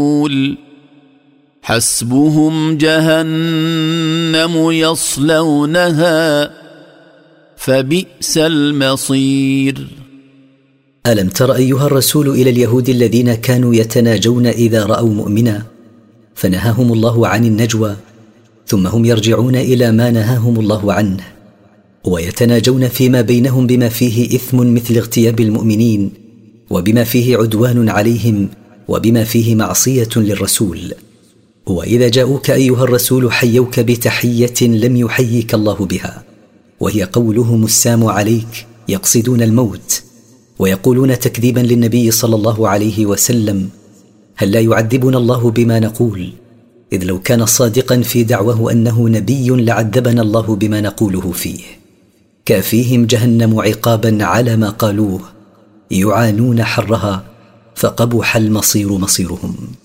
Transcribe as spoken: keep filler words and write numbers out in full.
حسبهم جهنم يصلونها فبئس المصير. ألم تر أيها الرسول إلى اليهود الذين كانوا يتناجون إذا رأوا مؤمنا فنهاهم الله عن النجوى، ثم هم يرجعون إلى ما نهاهم الله عنه، ويتناجون فيما بينهم بما فيه إثم مثل اغتياب المؤمنين، وبما فيه عدوان عليهم، وبما فيه معصية للرسول. وإذا جاءوك أيها الرسول حيوك بتحية لم يحييك الله بها، وهي قولهم السام عليك، يقصدون الموت، ويقولون تكذيبا للنبي صلى الله عليه وسلم: هل لا يعذبنا الله بما نقول؟ إذ لو كان صادقا في دعواه أنه نبي لعذبنا الله بما نقوله فيه. كافيهم جهنم عقابا على ما قالوه، يعانون حرها، فقبح المصير مصيرهم.